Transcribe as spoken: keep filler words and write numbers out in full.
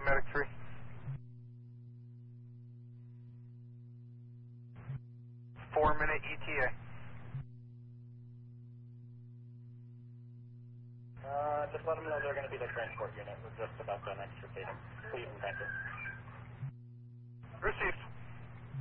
Medic three. Four minute E T A. Uh, just let them know they're going to be the transport unit. We're just about done extricating. Please and thank you. Received.